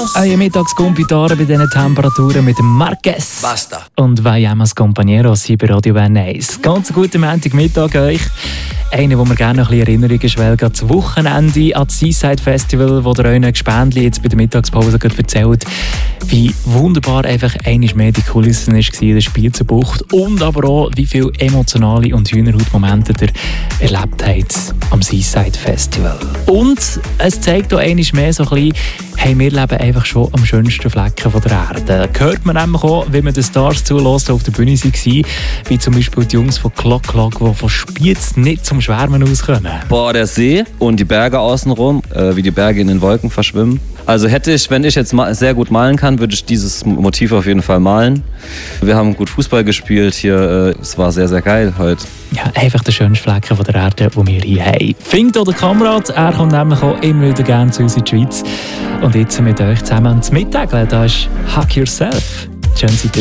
Eine Mittagscompitare bei diesen Temperaturen mit dem Marquez. Basta. Und Vayamos Compañeros hier bei Radio Bern 1. Ganz guten Montagmittag euch. Einer, wo mir gerne noch ein bisschen Erinnerungen schwelgt, das Wochenende an das Seaside Festival, wo der euren Gespendli jetzt bei der Mittagspause gerade erzählt, wie wunderbar einfach einmal mehr die Kulissen war in der Spielzeugbucht und aber auch, wie viele emotionale und Hühnerhautmomente ihr erlebt habt am Seaside Festival. Und es zeigt auch einmal mehr so ein bisschen, hey, wir leben einfach schon am schönsten Flecken der Erde. Da hört man nämlich auch, wie man den Stars zulässt, die auf der Bühne waren, wie zum Beispiel die Jungs von Clock Clock, die von Spiez nicht zum Schwärmen auskommen. Boah, der See und die Berge außenrum, wie die Berge in den Wolken verschwimmen. Also wenn ich jetzt sehr gut malen kann, würde ich dieses Motiv auf jeden Fall malen. Wir haben gut Fußball gespielt hier, es war sehr, sehr geil heute. Ja, einfach der schönste Flecken der Erde, die wir hier haben. Findet auch der Kamerad, er kommt nämlich auch immer wieder gerne zu uns in die Schweiz. Und jetzt mit euch zusammen zum Mittageln, da ist Hug Yourself. Schön seid ihr